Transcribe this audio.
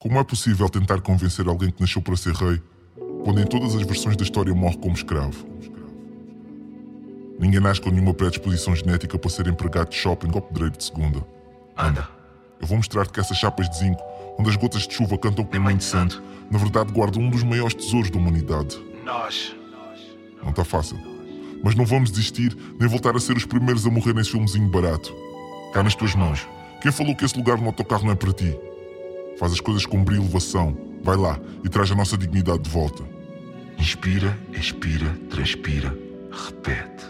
Como é possível tentar convencer alguém que nasceu para ser rei, quando em todas as versões da história morre como escravo? Ninguém nasce com nenhuma predisposição genética para ser empregado de shopping ou pedreiro de segunda. Anda. Eu vou mostrar-te que essas chapas de zinco, onde as gotas de chuva cantam É mãe de santo. na verdade guardam um dos maiores tesouros da humanidade. Nós. Não está fácil. Mas não vamos desistir, nem voltar a ser os primeiros a morrer nesse filmezinho barato. Cá nas tuas mãos. Quem falou que esse lugar no autocarro não é para ti? Faz as coisas com brilho e elevação. Vai lá e traz a nossa dignidade de volta. Inspira, expira, transpira. Repete.